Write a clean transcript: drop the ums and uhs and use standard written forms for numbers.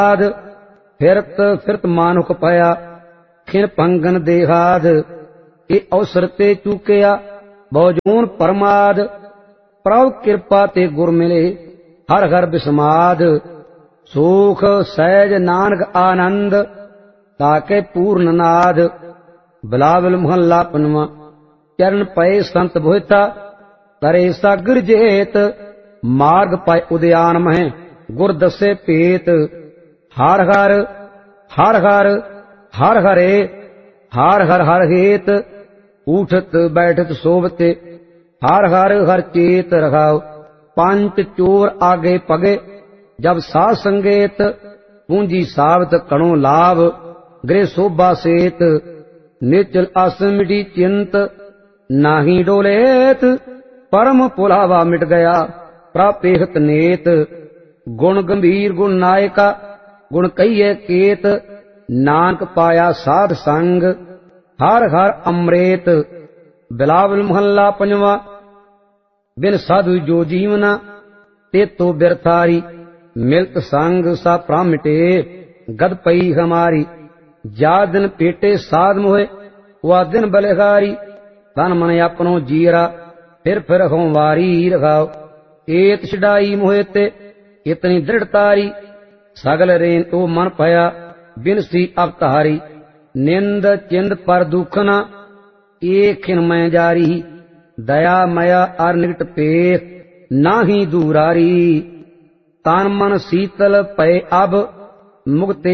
आद फिरत फिरत मानुख पाया खिन पंगन देहाद ये अवसर ते चूकिया बहुजून परमाद प्रभ कृपा ते गुर मिले हर हर बिस्माद सुख सहज नानक आनंद ताके पूर्ण नाद बिलावल महला पनवा चरण पए संत भोता करे सागर जेत मार्ग पाए उद्यान मह गुर दसे पेत हर हर हर हर हर हरे हर हर हर हेत उठत बैठत सोबते हर हर हर चेत रखाओ पंच चोर आगे पगे जब सा संगेत पूंजी सावत कणो लाभ गृह शोभा सेत निचल अस मिटी चिंत नाही डोलेत परम पुलावा मिट गया प्रापेहत नेत गुण गंभीर गुण नायका गुण कहिए केत नानक पाया साध संग हर हर अमृत बिलावल महला पंजवा बिन साधु जो जीवना ते तो बिरथारी मिलत संग सा प्रामिटे गद पई हमारी जा दिन पेटे साध मोहे वह दिन बलिहारी तन मन अपनो जीरा फिर हों वारी रखाओ एत छड़ाई मोहे ते इतनी दृढ़तारी सगल रेन तो मन पया बिन सी अवतारी निंद चिंद पर दुखना एक खिन मैं जारी दया मया अर निकट पेख नाही दूरारी तन मन शीतल पय अब मुक्ते